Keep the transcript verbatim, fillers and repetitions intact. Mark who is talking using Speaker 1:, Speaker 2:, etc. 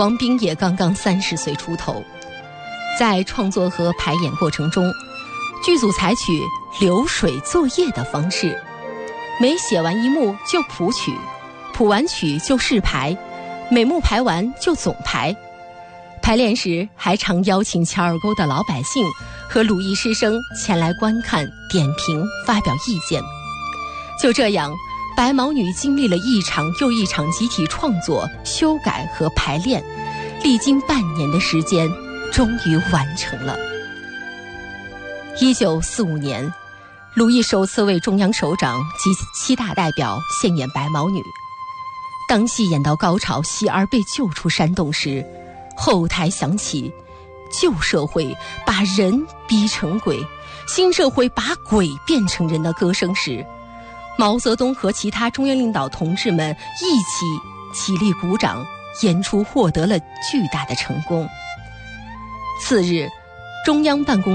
Speaker 1: 王冰也刚刚三十岁出头。在创作和排演过程中，剧组采取流水作业的方式，每写完一幕就谱曲，谱完曲就试排，每幕排完就总排。排练时还常邀请乔尔沟的老百姓和鲁艺师生前来观看、点评、发表意见。就这样，白毛女经历了一场又一场集体创作、修改和排练，历经半年的时间，终于完成了。一九四五年，鲁艺首次为中央首长及七大代表献演白毛女。当戏演到高潮，喜儿被救出山洞时，后台响起旧社会把人逼成鬼，新社会把鬼变成人的歌声时，毛泽东和其他中央领导同志们一起起立鼓掌，演出获得了巨大的成功。次日，中央办公